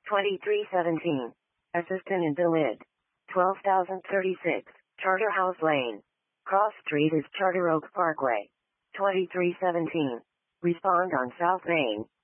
2317. Assistant in the lid. 12,036. Charterhouse Lane. Cross Street is Charter Oak Parkway. 2317. Respond on South Main.